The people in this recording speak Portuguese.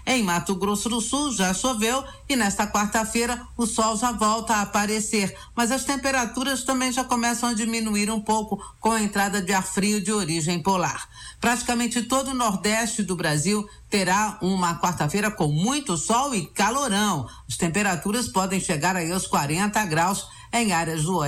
Em Mato Grosso do Sul já choveu e nesta quarta-feira o sol já volta a aparecer, mas as temperaturas também já começam a diminuir um pouco com a entrada de ar frio de origem polar. Praticamente todo o nordeste do Brasil terá uma quarta-feira com muito sol e calorão. As temperaturas podem chegar aí aos 40 graus em áreas do oeste